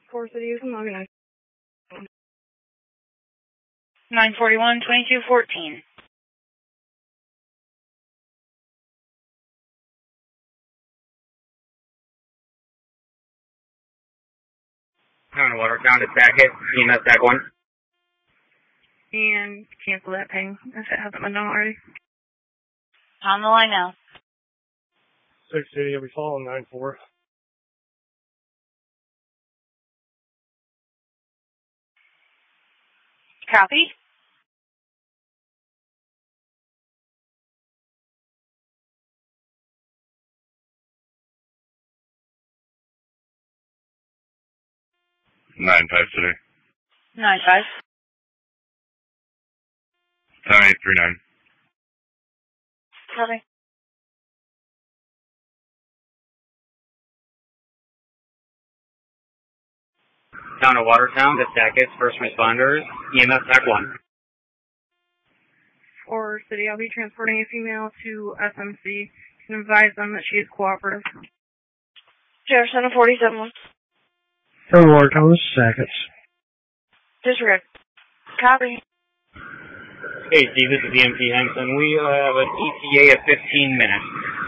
4 City is 941-2214. Watertown to Sackett, EMS Tag 1. And cancel that ping if it hasn't been done already. On the line now. 6 City, I'll be following 9-4. Copy. Nine 5 City. 9-5. 7839. Copy. Down to Watertown to Sackett, first responders, EMS Tag 1. 4 City, I'll be transporting a female to SMC and advise them that she is cooperative. Jefferson 47. From Watertown to Sackett. Disregard. Copy. Hey, Steve, this is EMT Henson. We have an ETA of 15 minutes.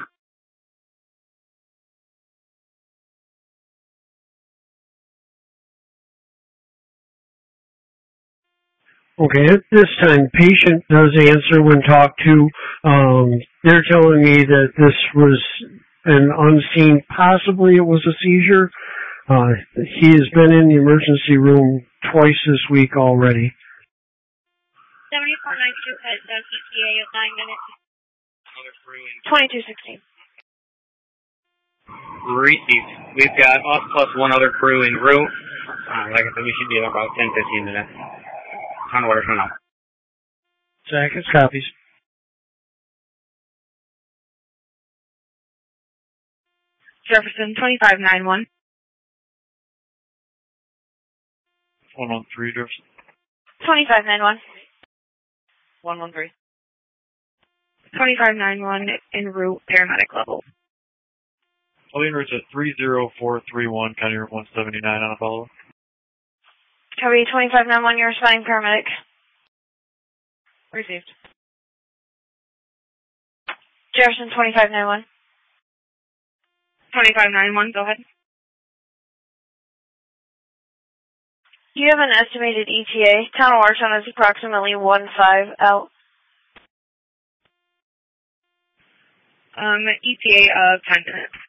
Okay, at this time, patient does answer when talked to. They're telling me that this was an unseen, possibly it was a seizure. He has been in the emergency room twice this week already. 7492 says ETA of 9 minutes. 2216. Received. We've got us plus one other crew en route. Like I said, we should be in about 10-15 minutes. On Watertown now. Sackett copies. Jefferson 2591. 113, Jefferson. 2591. 113. 2591 en route, paramedic level. I'll be en route at 30431, County Route 179 on a follow-up. Copy 2591, you're responding paramedic. Received. Jefferson 2591. 2591, go ahead. Do you have an estimated ETA? Town of Watertown is approximately 1-5 out. ETA of 10 minutes.